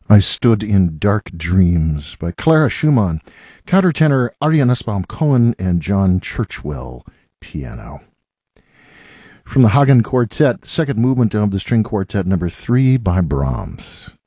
I Stood in Dark Dreams by Clara Schumann, countertenor Arya Nussbaum Cohen, and John Churchwell, piano. From the Hagen Quartet, the second movement of the String Quartet number 3 by Brahms.